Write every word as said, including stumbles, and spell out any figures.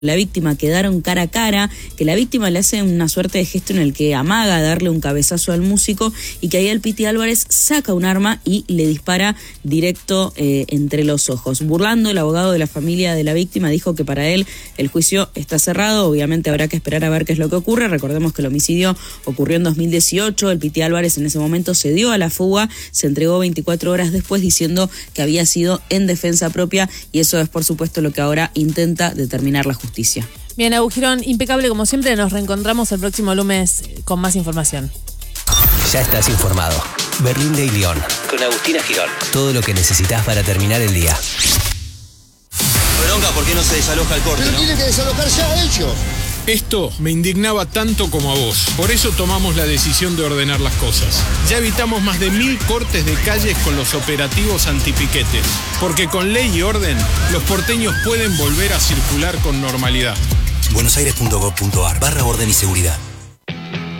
la víctima quedaron cara a cara, que la víctima le hace una suerte de gesto en el que amaga darle un cabezazo al músico y que ahí el Piti Álvarez saca un arma y le dispara directo eh, entre los ojos. Burlando, el abogado de la familia de la víctima, dijo que para él el juicio está cerrado, obviamente habrá que esperar a ver qué es lo que ocurre. Recordemos que el homicidio ocurrió en dos mil dieciocho, el Piti Álvarez en ese momento se dio a la fuga, se entregó veinticuatro horas después diciendo que había sido en defensa propia y eso es por supuesto lo que ahora intenta determinar la justicia. Bien, Agus Girón, impecable como siempre, nos reencontramos el próximo lunes con más información. Ya estás informado. Berlín de León, con Agustina Girón. Todo lo que necesitas para terminar el día. Bronca, ¿por qué no se desaloja el corte? Pero ¿no? tienen que desalojar ya ellos. Esto me indignaba tanto como a vos. Por eso tomamos la decisión de ordenar las cosas. Ya evitamos más de mil cortes de calles con los operativos antipiquetes. Porque con ley y orden, los porteños pueden volver a circular con normalidad. buenosaires punto gov punto ar barra orden y seguridad.